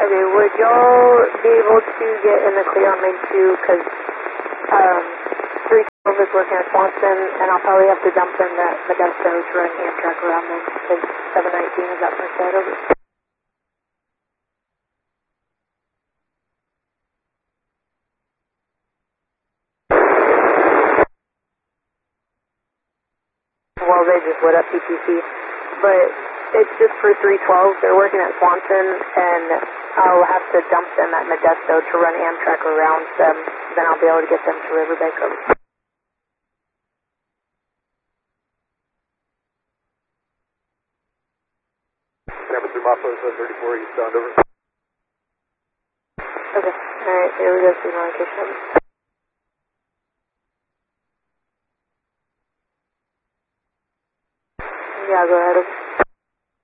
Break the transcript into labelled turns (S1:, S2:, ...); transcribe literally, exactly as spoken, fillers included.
S1: Okay, would y'all be able to get in the clear on main two, because um, three twelve is working at Swanson, and I'll probably have to dump them at Modesto to run Amtrak around them, because seven nineteen is that first side over. Well, they just lit up P T C, but it's just for three twelve. They're working at Swanson, and I'll have to dump them at Modesto to run Amtrak around them. Then I'll be able to get them to Riverbank over.
S2: Number three Mafia seven thirty-four, eastbound over.
S1: Okay, alright, here we go, signal location.